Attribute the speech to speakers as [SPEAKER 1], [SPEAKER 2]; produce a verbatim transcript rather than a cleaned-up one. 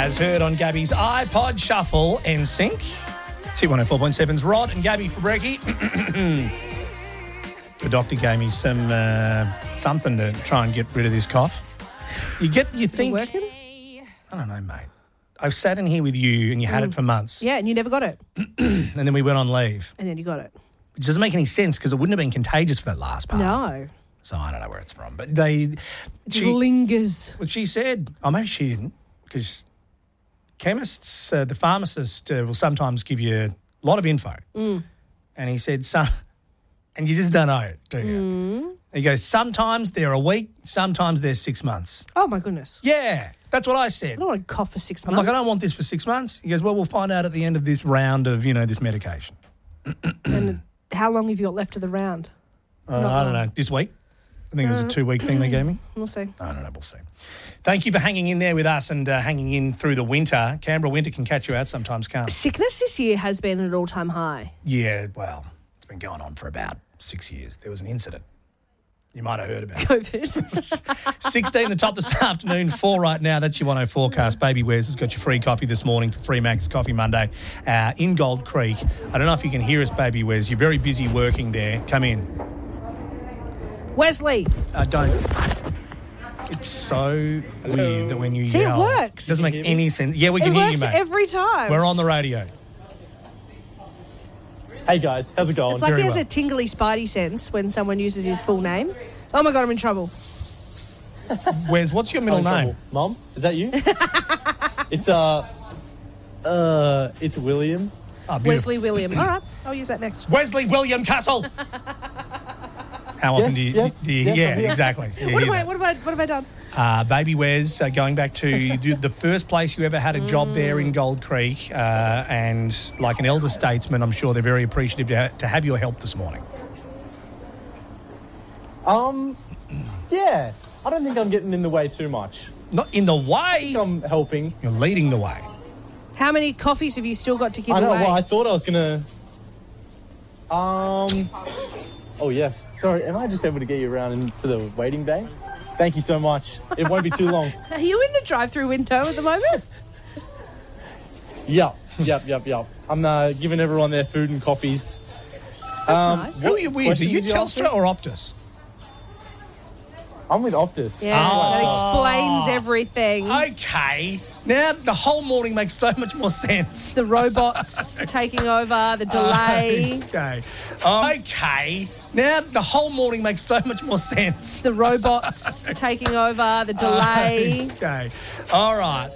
[SPEAKER 1] As heard on Gabby's iPod Shuffle N Sync. T one oh four point seven's Rod and Gabby for brekkie. The doctor gave me some uh, something to try and get rid of this cough. You get, you think...
[SPEAKER 2] Is it working?
[SPEAKER 1] I don't know, mate. I've sat in here with you and you had
[SPEAKER 2] Mm.
[SPEAKER 1] it for months.
[SPEAKER 2] Yeah, and you never got it.
[SPEAKER 1] And then we went on leave.
[SPEAKER 2] And then you got it.
[SPEAKER 1] Which doesn't make any sense because it wouldn't have been contagious for that last part.
[SPEAKER 2] No.
[SPEAKER 1] So I don't know where it's from. But they...
[SPEAKER 2] It just
[SPEAKER 1] she,
[SPEAKER 2] lingers.
[SPEAKER 1] well, she said... Oh, maybe she didn't because chemists, uh, the pharmacist uh, will sometimes give you a lot of info.
[SPEAKER 2] Mm.
[SPEAKER 1] And he said, some, and you just don't know it, do you?
[SPEAKER 2] Mm.
[SPEAKER 1] He goes, sometimes they're a week, sometimes they're six months.
[SPEAKER 2] Oh, my goodness.
[SPEAKER 1] Yeah, that's what I
[SPEAKER 2] I
[SPEAKER 1] said.
[SPEAKER 2] don't want to cough for six
[SPEAKER 1] I'm
[SPEAKER 2] months.
[SPEAKER 1] like, I don't want this for six months. He goes, well, we'll find out at the end of this round of, you know, this medication.
[SPEAKER 2] And how long have you got left of the round?
[SPEAKER 1] Uh,
[SPEAKER 2] Not
[SPEAKER 1] I don't
[SPEAKER 2] long.
[SPEAKER 1] know. This week? I think it was a two-week thing they gave me.
[SPEAKER 2] We'll see.
[SPEAKER 1] I don't know. We'll see. Thank you for hanging in there with us and uh, hanging in through the winter. Canberra winter can catch you out sometimes, can't it?
[SPEAKER 2] Sickness this year has been at an all-time high.
[SPEAKER 1] Yeah, well, it's been going on for about six years. There was an incident. You might have heard about it.
[SPEAKER 2] COVID.
[SPEAKER 1] sixteen the top this afternoon, four right now. That's your one oh forecast. Baby Wes has got your free coffee this morning for Free Max Coffee Monday uh, in Gold Creek. I don't know if you can hear us, Baby Wes. You're very busy working there. Come in.
[SPEAKER 2] Wesley.
[SPEAKER 1] Uh, don't. It's so weird that when you
[SPEAKER 2] See, it
[SPEAKER 1] yell,
[SPEAKER 2] works.
[SPEAKER 1] doesn't make any sense. Yeah, we
[SPEAKER 2] It
[SPEAKER 1] can hear you,
[SPEAKER 2] works
[SPEAKER 1] mate.
[SPEAKER 2] every time.
[SPEAKER 1] We're on the radio.
[SPEAKER 3] Hey guys, how's it going?
[SPEAKER 2] It's like
[SPEAKER 1] Very
[SPEAKER 2] he has
[SPEAKER 1] well.
[SPEAKER 2] a tingly spidey sense when someone uses his full name. Oh, my God, I'm in trouble.
[SPEAKER 1] Wes, what's your middle
[SPEAKER 3] I'm in
[SPEAKER 1] name?
[SPEAKER 3] trouble. Mum, is that you? It's uh, uh, it's William.
[SPEAKER 1] Oh, beautiful.
[SPEAKER 2] Wesley William. All right, I'll use that next.
[SPEAKER 1] Wesley William Castle. How often
[SPEAKER 3] Yes,
[SPEAKER 1] do you,
[SPEAKER 3] yes,
[SPEAKER 1] do you
[SPEAKER 3] yes,
[SPEAKER 1] yeah,
[SPEAKER 3] I'm here.
[SPEAKER 1] exactly. You
[SPEAKER 2] What
[SPEAKER 1] hear
[SPEAKER 2] have, I,
[SPEAKER 1] that.
[SPEAKER 2] what, have I, what have I done?
[SPEAKER 1] Uh, Baby Wes, uh, going back to you do- the first place you ever had a job there in Gold Creek, uh, and like an elder statesman, I'm sure they're very appreciative to, ha- to have your help this morning.
[SPEAKER 3] Um, yeah, I don't think I'm getting in the way too much.
[SPEAKER 1] Not in the
[SPEAKER 3] I
[SPEAKER 1] way,
[SPEAKER 3] think I'm helping.
[SPEAKER 1] you're leading the way.
[SPEAKER 2] How many coffees have you still got to give
[SPEAKER 3] I know.
[SPEAKER 2] away?
[SPEAKER 3] Well, I thought I was gonna. Um. Oh yes. Sorry. Am I just able to get you around into the waiting bay? Thank you so much. It won't be too long.
[SPEAKER 2] Are you in the drive-through window at the moment?
[SPEAKER 3] Yep. Yep. Yep. Yep. I'm uh, giving everyone their food and coffees.
[SPEAKER 2] That's
[SPEAKER 3] Um,
[SPEAKER 2] nice.
[SPEAKER 1] Who are you with? Are
[SPEAKER 3] question
[SPEAKER 1] you
[SPEAKER 3] did you ask me?
[SPEAKER 1] Telstra or Optus?
[SPEAKER 3] I'm with Optus.
[SPEAKER 2] Yeah,
[SPEAKER 1] Oh.
[SPEAKER 2] that explains everything.
[SPEAKER 1] Okay. Now the whole morning makes so much more sense.
[SPEAKER 2] The robots taking over, the delay.
[SPEAKER 1] Okay. Um, okay. Now the whole morning makes so much more sense.
[SPEAKER 2] The robots taking over, the delay.
[SPEAKER 1] Okay. All right.